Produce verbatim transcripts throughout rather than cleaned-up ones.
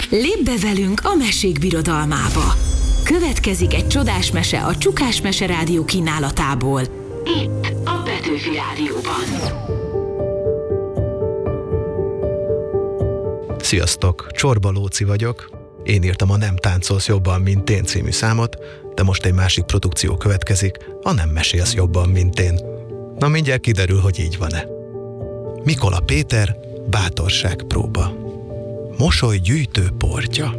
Lépj be velünk a mesék birodalmába! Következik egy csodás mese a Csukás Mese Rádió kínálatából. Itt a Petőfi Rádióban. Sziasztok, Csorba Lóci vagyok. Én írtam a Nem táncolsz jobban, mint én című számot, de most egy másik produkció következik, a Nem mesélsz jobban, mint én. Na mindjárt kiderül, hogy így van-e. Mikola Péter, bátorságpróba. Mosolygyűjtő portja.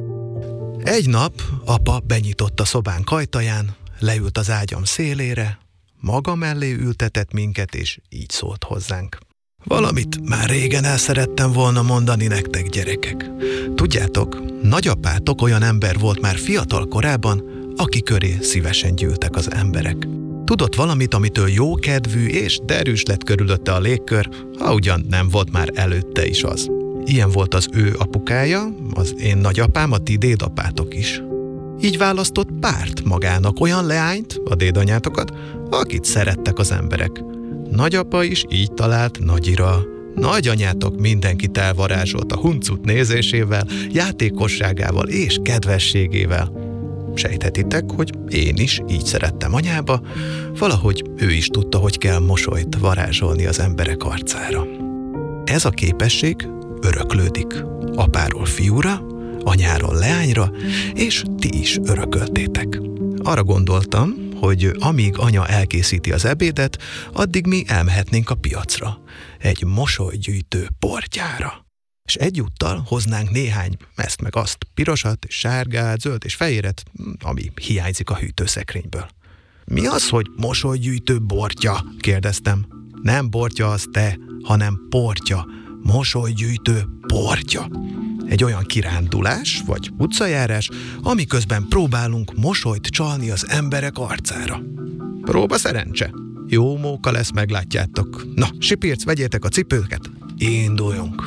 Egy nap apa benyitott a szobánk ajtaján, leült az ágyam szélére, maga mellé ültetett minket, és így szólt hozzánk. Valamit már régen el szerettem volna mondani nektek, gyerekek. Tudjátok, nagyapátok olyan ember volt már fiatal korában, aki köré szívesen gyűltek az emberek. Tudott valamit, amitől jókedvű és derűs lett körülötte a légkör, ha ugyan nem volt már előtte is az. Ilyen volt az ő apukája, az én nagyapám, a ti dédapátok is. Így választott párt magának, olyan leányt, a dédanyátokat, akit szerettek az emberek. Nagyapa is így talált nagyira. Nagyanyátok mindenkit elvarázsolt a huncut nézésével, játékosságával és kedvességével. Sejthetitek, hogy én is így szerettem anyába, valahogy ő is tudta, hogy kell mosolyt varázsolni az emberek arcára. Ez a képesség öröklődik apáról fiúra, anyáról leányra, és ti is örököltétek. Arra gondoltam, hogy amíg anya elkészíti az ebédet, addig mi elmehetnénk a piacra, egy mosolygyűjtő portyára. És egyúttal hoznánk néhány ezt meg azt, pirosat, és sárgát, zöld és fehéret, ami hiányzik a hűtőszekrényből. Mi az, hogy mosolygyűjtő bortya? Kérdeztem. Nem bortya az te, hanem portya. Mosolygyűjtő portya. Egy olyan kirándulás, vagy utcajárás, amiközben próbálunk mosolyt csalni az emberek arcára. Próba szerencse. Jó móka lesz, meglátjátok. Na, sipírc, vegyétek a cipőket, induljunk.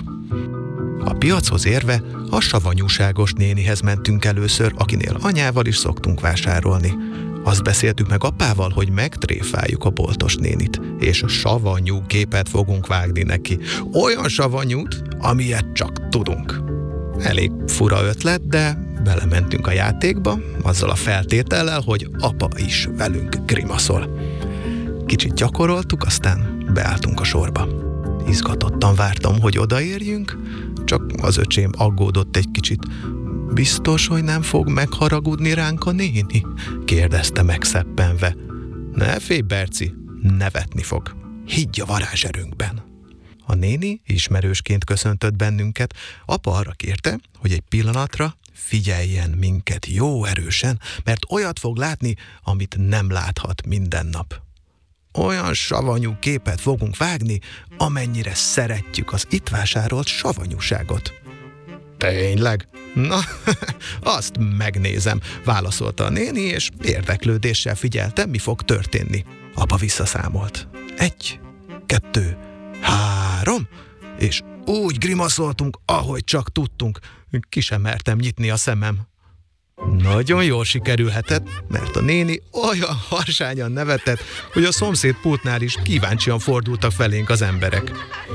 A piachoz érve a savanyúságos nénihez mentünk először, akinél anyával is szoktunk vásárolni. Azt beszéltük meg apával, hogy megtréfáljuk a boltos nénit, és savanyú képet fogunk vágni neki. Olyan savanyút, amilyet csak tudunk. Elég fura ötlet, de belementünk a játékba, azzal a feltétellel, hogy apa is velünk grimaszol. Kicsit gyakoroltuk, aztán beálltunk a sorba. Izgatottan vártam, hogy odaérjünk, csak az öcsém aggódott egy kicsit. Biztos, hogy nem fog megharagudni ránk a néni? Kérdezte megszeppenve. Ne félj, Berci, nevetni fog. Higgy a varázserőnkben. A néni ismerősként köszöntött bennünket, apa arra kérte, hogy egy pillanatra figyeljen minket jó erősen, mert olyat fog látni, amit nem láthat minden nap. Olyan savanyú képet fogunk vágni, amennyire szeretjük az itt vásárolt savanyúságot. Tényleg? Na, azt megnézem, válaszolta a néni, és érdeklődéssel figyeltem, mi fog történni. Apa visszaszámolt. Egy, kettő, három, és úgy grimaszoltunk, ahogy csak tudtunk. Ki sem mertem nyitni a szemem. Nagyon jól sikerülhetett, mert a néni olyan harsányan nevetett, hogy a szomszéd pultnál is kíváncsian fordultak felénk az emberek.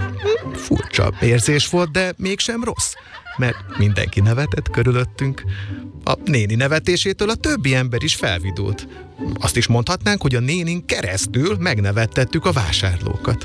Furcsa érzés volt, de mégsem rossz, mert mindenki nevetett körülöttünk. A néni nevetésétől a többi ember is felvidult. Azt is mondhatnánk, hogy a nénin keresztül megnevettettük a vásárlókat.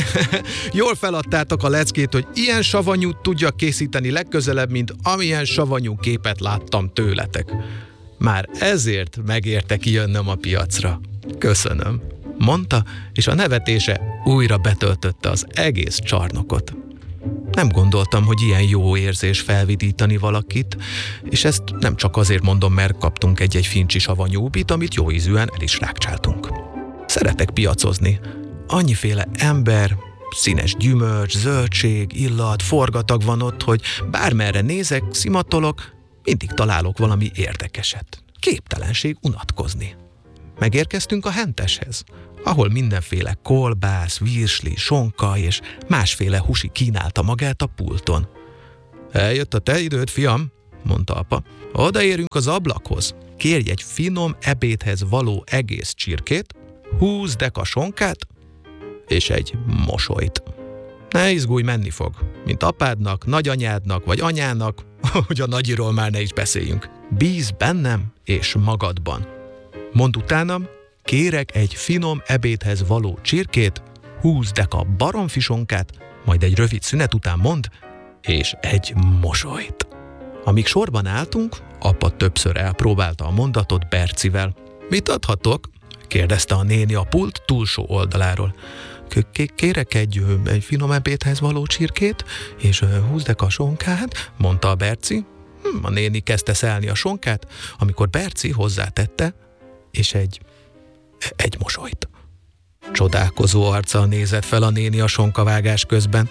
Jól feladtátok a leckét, hogy ilyen savanyút tudjak készíteni legközelebb, mint amilyen savanyú képet láttam tőletek. Már ezért megérte kijönnöm a piacra. Köszönöm, mondta, és a nevetése újra betöltötte az egész csarnokot. Nem gondoltam, hogy ilyen jó érzés felvidítani valakit, és ezt nem csak azért mondom, mert kaptunk egy-egy fincsi savanyúbit, amit jó ízűen el is rákcsáltunk. Szeretek piacozni. Annyiféle ember, színes gyümölcs, zöldség, illat, forgatag van ott, hogy bármerre nézek, szimatolok, mindig találok valami érdekeset. Képtelenség unatkozni. Megérkeztünk a henteshez, ahol mindenféle kolbász, virsli, sonka és másféle husi kínálta magát a pulton. Eljött a te időd, fiam, mondta apa. Odaérünk az ablakhoz. Kérj egy finom ebédhez való egész csirkét, húsz deka sonkát, és egy mosolyt. Ne izgulj, menni fog. Mint apádnak, nagyanyádnak vagy anyának, hogy a nagyiról már ne is beszéljünk. Bíz bennem és magadban. Mondd utánam, kérek egy finom ebédhez való csirkét, húsz deka baromfisonkát, majd egy rövid szünet után mondd, és egy mosolyt. Amíg sorban álltunk, apa többször elpróbálta a mondatot Bercivel. Mit adhatok? Kérdezte a néni a pult túlsó oldaláról. Kérek egy, egy finom ebédhez való csirkét, és húsz deka sonkát, mondta a Berci. Hm, a néni kezdte szelni a sonkát, amikor Berci hozzátette, és egy, egy mosolyt. Csodálkozó arccal nézett fel a néni a sonkavágás közben.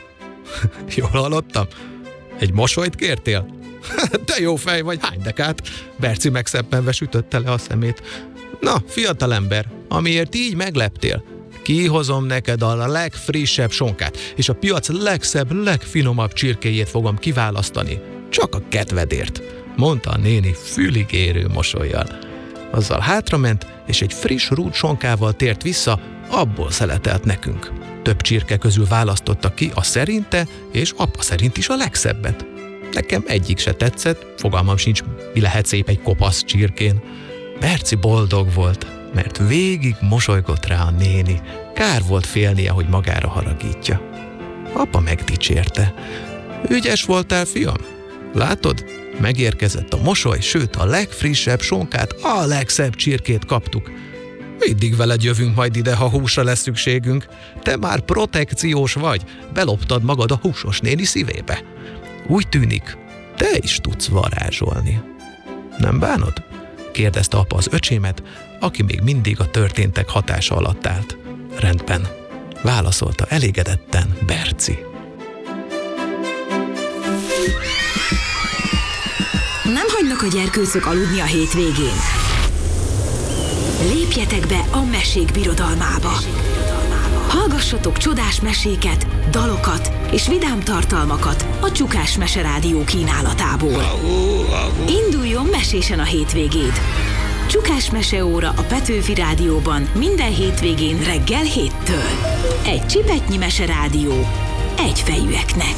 Jól hallottam? Egy mosolyt kértél? Te jó fej vagy, hány dekát? Berci megszeppenve sütötte le a szemét. Na, fiatalember, amiért így megleptél, kihozom neked a legfrissebb sonkát, és a piac legszebb, legfinomabb csirkéjét fogom kiválasztani. Csak a kedvedért, mondta a néni fülig érő mosollyal. Azzal hátrament, és egy friss rút sonkával tért vissza, abból szeletelt nekünk. Több csirke közül választotta ki a szerinte, és apa szerint is a legszebbet. Nekem egyik se tetszett, fogalmam sincs, mi lehet szép egy kopasz csirkén. Berci boldog volt, mert végig mosolygott rá a néni. Kár volt félnie, hogy magára haragítja. Apa megdicsérte. Ügyes voltál, fiam? Látod? Megérkezett a mosoly, sőt a legfrissebb sonkát, a legszebb csirkét kaptuk. Mindig veled jövünk majd ide, ha húsra lesz szükségünk. Te már protekciós vagy, beloptad magad a húsos néni szívébe. Úgy tűnik, te is tudsz varázsolni. Nem bánod? Kérdezte apa az öcsémet, aki még mindig a történtek hatása alatt állt. Rendben, válaszolta elégedetten Berci. Nem hagynak a gyerkőcök aludni a hétvégén. Lépjetek be a mesék birodalmába. Hallgassatok csodás meséket, dalokat és vidám tartalmakat a Csukás Mese Rádió kínálatából. Induljon mesésen a hétvégéd! Csukás Meseóra a Petőfi Rádióban minden hétvégén reggel héttől. Egy csipetnyi meserádió egyfejűeknek.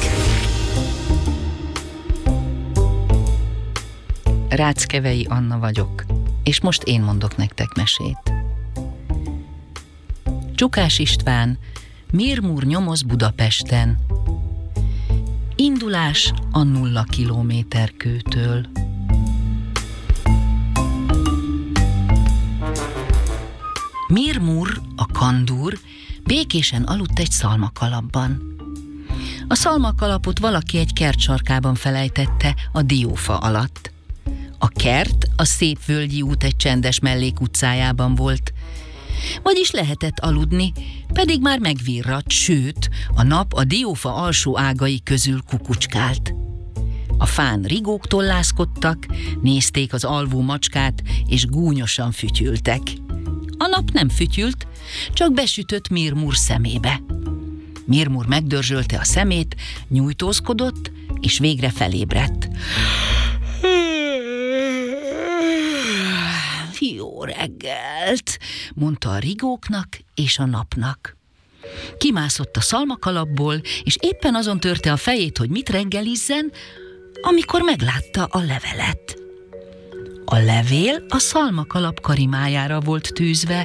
Ráckevei Anna vagyok, és most én mondok nektek mesét. Csukás István, Mirmur nyomoz Budapesten. Indulás a nulla kilométer kőtől. Mirmur, a kandúr, békésen aludt egy szalmakalapban. A szalmakalapot valaki egy kert sarkában felejtette a diófa alatt. A kert a szép völgyi út egy csendes mellékutcájában volt. Vagyis lehetett aludni, pedig már megvirradt, sőt, a nap a diófa alsó ágai közül kukucskált. A fán rigók tollászkodtak, nézték az alvó macskát, és gúnyosan fütyültek. A nap nem fütyült, csak besütött Mirmur szemébe. Mirmur megdörzsölte a szemét, nyújtózkodott, és végre felébredt. Jó reggelt, mondta a rigóknak és a napnak. Kimászott a szalmakalapból, és éppen azon törte a fejét, hogy mit reggelizzen, amikor meglátta a levelet. A levél a szalmakalap karimájára volt tűzve.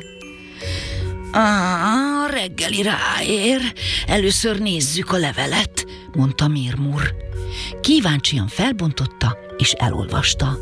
Á, reggeli ráér, először nézzük a levelet, mondta Mirmur. Kíváncsian felbontotta, és elolvasta.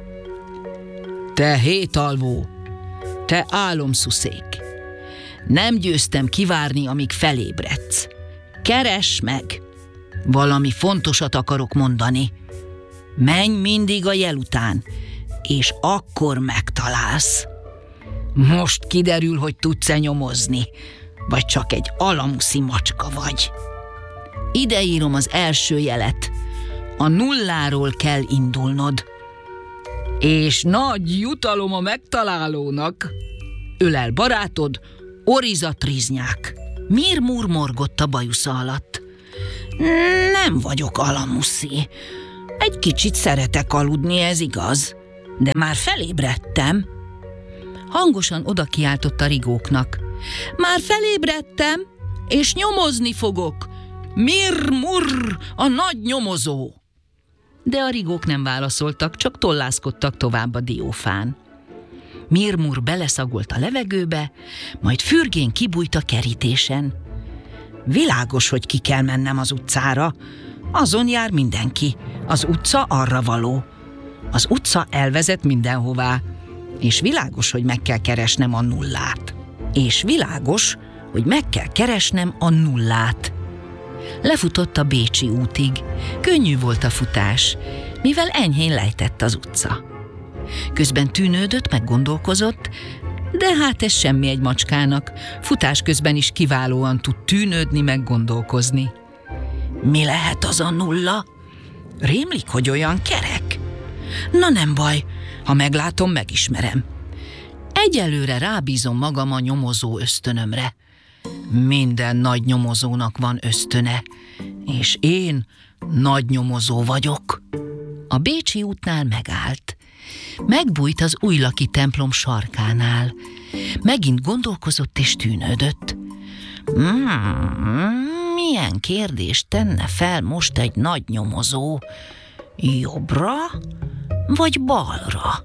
Te hétalvó, te álomszuszék, nem győztem kivárni, amíg felébredsz. Keress meg! Valami fontosat akarok mondani. Menj mindig a jel után, és akkor megtalálsz. Most kiderül, hogy tudsz-e nyomozni, vagy csak egy alamuszi macska vagy. Ide írom az első jelet. A nulláról kell indulnod. És nagy jutalom a megtalálónak. Ölel barátod, Oriza Triznyák. Mirmur morgott a bajusza alatt. Nem vagyok alamuszi. Egy kicsit szeretek aludni, ez igaz. De már felébredtem. Hangosan oda kiáltott a rigóknak. Már felébredtem, és nyomozni fogok. Mir-mur, a nagy nyomozó! De a rigók nem válaszoltak, csak tollászkodtak tovább a diófán. Mir-mur beleszagolt a levegőbe, majd fürgén kibújt a kerítésen. Világos, hogy ki kell mennem az utcára. Azon jár mindenki. Az utca arra való. Az utca elvezet mindenhová. És világos, hogy meg kell keresnem a nullát. És világos, hogy meg kell keresnem a nullát. Lefutott a Bécsi útig. Könnyű volt a futás, mivel enyhén lejtett az utca. Közben tűnődött, meg gondolkozott, de hát ez semmi egy macskának. Futás közben is kiválóan tud tűnődni, meg gondolkozni. Mi lehet az a nulla? Rémlik, hogy olyan kerek? Na nem baj, ha meglátom, megismerem. Egyelőre rábízom magam a nyomozó ösztönömre. Minden nagy nyomozónak van ösztöne, és én nagy nyomozó vagyok. A Bécsi útnál megállt. Megbújt az Újlaki templom sarkánál. Megint gondolkozott és tűnődött. Hmm, milyen kérdést tenne fel most egy nagy nyomozó? Jobbra vagy balra?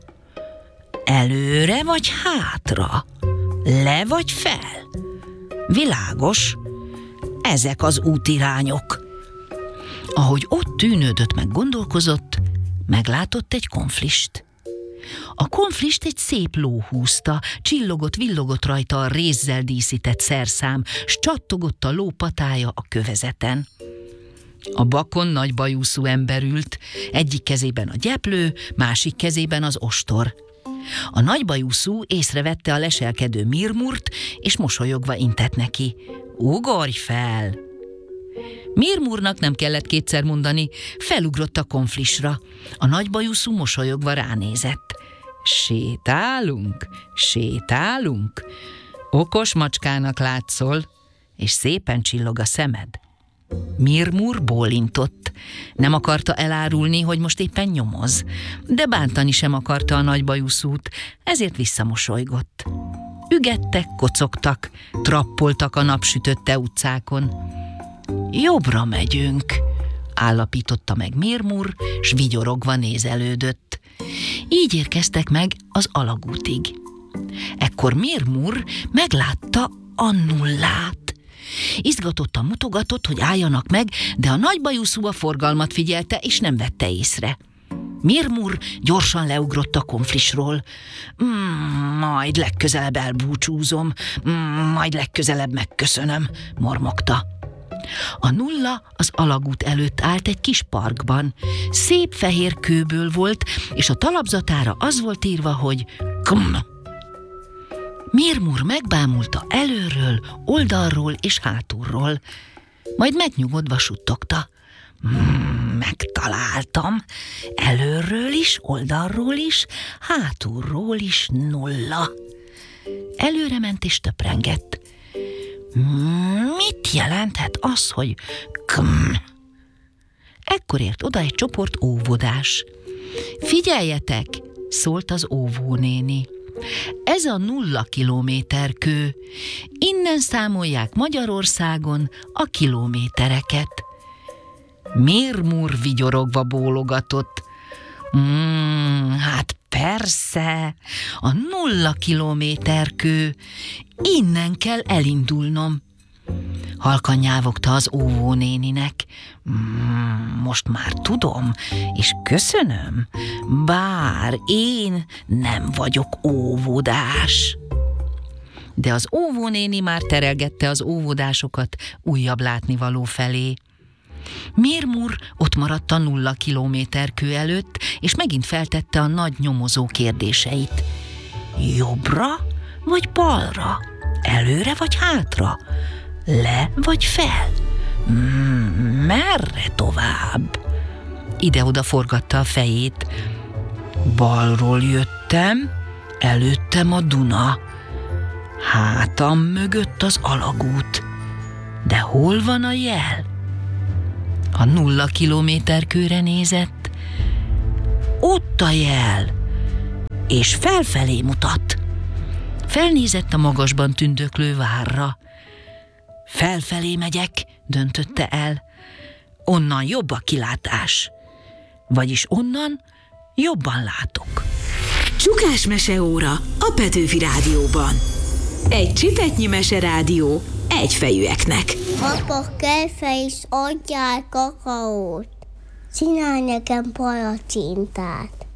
Előre vagy hátra? Le vagy fel? Világos, ezek az útirányok. Ahogy ott tűnődött meg gondolkozott, meglátott egy konflist. A konflist egy szép ló húzta, csillogott, villogott rajta a rézzel díszített szerszám, s csattogott a ló patája a kövezeten. A bakon nagy bajuszú ember ült, egyik kezében a gyeplő, másik kezében az ostor. A nagybajuszú észrevette a leselkedő Mir-murt, és mosolyogva intett neki. Ugorj fel! Mir-murnak nem kellett kétszer mondani, felugrott a konflisra. A nagybajuszú mosolyogva ránézett. Sétálunk, sétálunk. Okos macskának látszol, és szépen csillog a szemed. Mir-mur bólintott. Nem akarta elárulni, hogy most éppen nyomoz, de bántani sem akarta a nagybajuszút, ezért visszamosolygott. Ügettek, kocogtak, trappoltak a napsütötte utcákon. Jobbra megyünk, állapította meg Mir-mur, s vigyorogva nézelődött. Így érkeztek meg az alagútig. Ekkor Mir-mur meglátta a nullát. Izgatottan mutogatott, hogy álljanak meg, de a nagybajuszú a forgalmat figyelte, és nem vette észre. Mir-mur gyorsan leugrott a konflisról. Mm, majd legközelebb elbúcsúzom, mm, majd legközelebb megköszönöm, mormogta. A nulla az alagút előtt állt egy kis parkban. Szép fehér kőből volt, és a talapzatára az volt írva, hogy km. Mir-mur megbámulta előről, oldalról és hátulról. Majd megnyugodva suttogta. Mm, megtaláltam. Előről is, oldalról is, hátulról is nulla. Előre ment és töprengett. Mit jelenthet az, hogy km? Ekkor ért oda egy csoport óvodás. Figyeljetek, szólt az óvónéni. Ez a nulla kilométer kő. Innen számolják Magyarországon a kilométereket. Mir-mur vigyorogva bólogatott. Mm, hát persze, a nulla kilométer kő. Innen kell elindulnom. Halkan nyávogta az óvónéninek. Mm, most már tudom, és köszönöm, bár én nem vagyok óvodás. De az óvónéni már terelgette az óvodásokat újabb látnivaló felé. Mir-mur ott maradt a nulla kilométer kő előtt, és megint feltette a nagy nyomozó kérdéseit. Jobbra vagy balra? Előre vagy hátra? Le vagy fel? Mm, merre tovább? Ide-oda forgatta a fejét. Balról jöttem, előttem a Duna. Hátam mögött az alagút. De hol van a jel? A nulla kilométer kőre nézett. Ott a jel, és felfelé mutat. Felnézett a magasban tündöklő várra. Felfelé megyek, döntötte el. Onnan jobb a kilátás. Vagyis onnan jobban látok. Csukás meseóra a Petőfi Rádióban. Egy csipetnyi meserádió egyfejűeknek. Apa, kejfe is adjál kakaót. Csinálj nekem palacsintát.